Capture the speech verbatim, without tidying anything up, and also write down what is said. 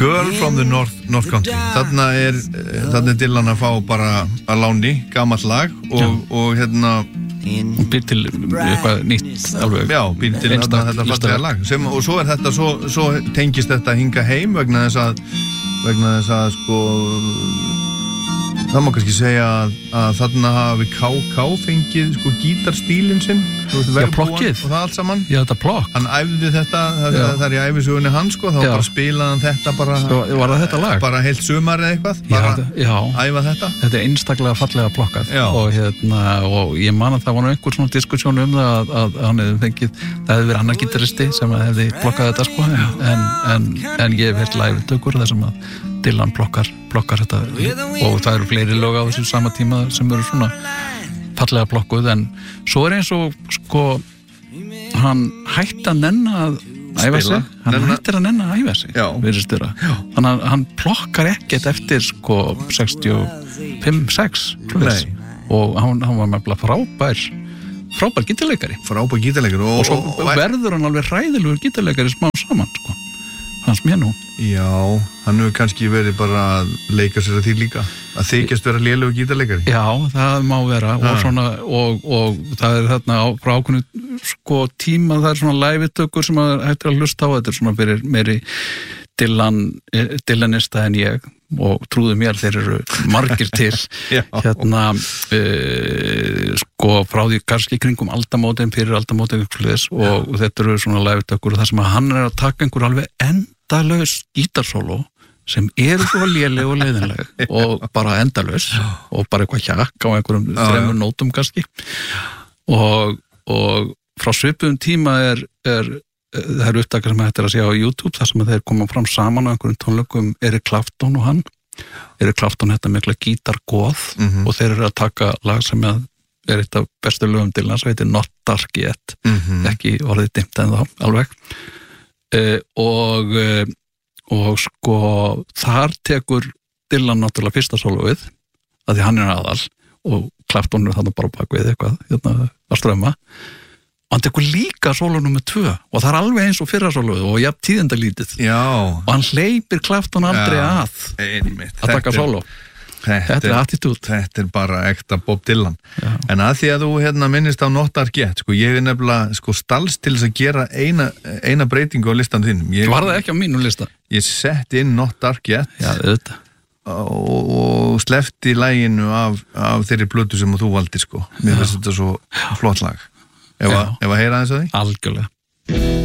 Girl from the North, North Country. Þarna er, þarna er Dylan að fá bara að láni, gamalt lag og, og hérna hún býr til eitthvað nýtt alveg. Já, býr til þetta, þetta fallega lag sem, og svo er þetta, svo, svo tengist þetta hinga heim vegna þess að vegna þess að sko það má kannski segja að, að þarna hafi K K fengið sko gítarstílinn sinn, já, plokkið og það allt saman. Já, þetta plokk. Hann æfði þetta, það, það er í æfisugunni hans sko, þá já. Bara spilaði hann þetta bara svo, var það þetta lag? Bara heilt sumar eða eitthvað, bara já, æfa þetta. Þetta er einstaklega fallega plokkað já. og hérna, og ég man að það var einhver svona diskussjón um það að, að hann hefði fengið, það hefði verið annar gítaristi sem hefði plokkað þetta sko, en, en, en ég hef heilt live-tökur þar sem að Dylan plokkar, plokkar þetta og það eru fleiri lög á þessu sama tíma sem eru svona fallega plokkuð, en svo er eins og sko hann hætti að nenna að æfa sig, hann nenna. hættir að nenna að æfa sig virðist vera, þannig að hann plokkar ekkert eftir sko sextíu og fimm sex og hann, hann var með frábær frábær gítarleikari frábær gítarleikari og, og svo og, og, verður hann alveg hræðilegur gítarleikari smá saman sko, hans mér nú. Já, hann hefur kannski verið bara að leika sér að því líka að þykjast vera lélegur gítarleikari. Já, það má vera og, svona, og, og það er þarna á frákunni sko tíma, það er svona live-tökur sem að hættir að hlusta á, þetta er svona fyrir meiri Dylan, Dylanista en ég og trúðu mér þeir eru margir til hérna uh, sko frá því kannski kringum aldamótin, fyrir aldamótin og, og þetta eru svona live-tökur og það sem að hann er að taka einhver alveg endalaus gítarsóló sem eru svo léleg og leiðinleg og bara endalaus og bara eitthvað hjakk á einhverjum þremur nótum kannski og, og frá svipuðum tíma er, er það eru upptakar sem hættir að sjá á YouTube þar sem þeir koma fram saman á einhverjum tónleikum Eric Clapton og hann Eric Clapton þetta mikla gítargoð mm-hmm. og þeir eru að taka lag sem er eitt af bestu lögum Dylan sem heitir Not Dark Yet mm-hmm. ekki orðið dimmt en þá alveg uh, og uh, og sko þar tekur Dylan náttúrulega fyrsta sólóið að því hann er aðal og Clapton er þannig bara bak við eitthvað hérna að strömma og hann tekur líka sóló nummer tvö og það er alveg eins og fyrra sólóið og jafn tíðindalítið og hann hleypir Clapton aldrei Já, að einmitt. að taka sóló þetta, þetta er attitút þetta er bara ekta Bob Dylan Já. En að því að þú hérna minnist á Not Dark Yet sko, ég er nefnilega sko stalst til þess að gera eina, eina breytingu á listan þínum ég, var það ekki á mínum lista? Ég sett inn Not Dark Yet Já, auðvitað og, og slefti læginu af, af þeirri plötu sem þú valdir sko mér finnst þetta svo flott lag ef að heyra þess að því? Algjörlega